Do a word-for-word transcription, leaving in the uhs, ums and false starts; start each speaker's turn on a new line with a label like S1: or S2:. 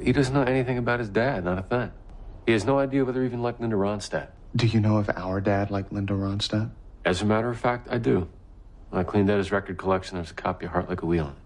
S1: He doesn't know anything about his dad, not a thing. He has no idea whether he even liked Linda Ronstadt.
S2: Do you know if our dad liked Linda Ronstadt?
S1: As a matter of fact, I do. I cleaned out his record collection. There's a copy of Heart Like a Wheel.